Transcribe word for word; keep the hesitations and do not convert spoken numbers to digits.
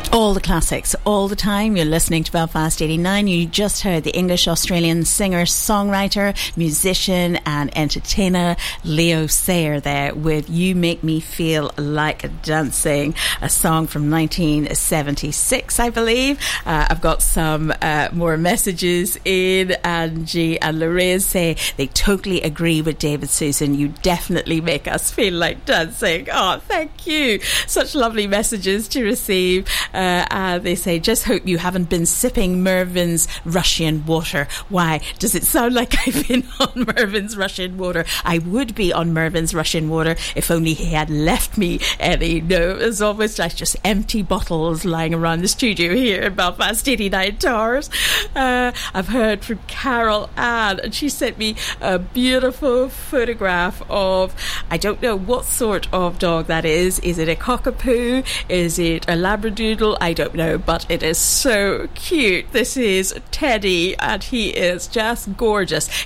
All the classics, all the time. You're listening to Belfast eighty-nine. You just heard the English-Australian singer, songwriter, musician and entertainer Leo Sayer there with You Make Me Feel Like Dancing, a song from nineteen seventy-six, I believe. Uh, I've got some uh, more messages in. Angie and Lorraine say they totally agree with David Susan. You definitely make us feel like dancing. Oh, thank you. Such lovely messages to receive. Uh, uh, they say, just hope you haven't been sipping Mervyn's Russian water. Why? Does it sound like I've been on Mervyn's Russian water? I would be on Mervyn's Russian water if only he had left me any. No, it's almost like just empty bottles lying around the studio here in Belfast eighty-nine Towers. Uh, I've heard from Carol Ann, and she sent me a beautiful photograph of, I don't know what sort of dog that is. Is it a cockapoo? Is it a Labradoodle? I don't know, but it is so cute. This is Teddy, and he is just gorgeous.